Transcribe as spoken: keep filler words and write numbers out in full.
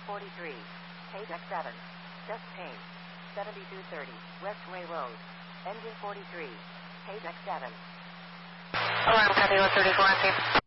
forty-three. Page X seven. Just pain. seventy-two thirty. Westway Road. Engine forty-three. Page X seven. Alarm copy one thirty-four.